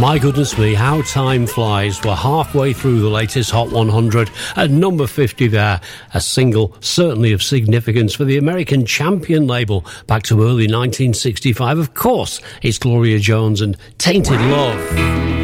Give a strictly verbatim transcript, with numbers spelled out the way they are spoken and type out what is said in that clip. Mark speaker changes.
Speaker 1: My goodness me, how time flies. We're halfway through the latest Hot one hundred. At number fifty there, a single certainly of significance for the American Champion label back to early nineteen sixty-five. Of course, it's Gloria Jones and Tainted Love.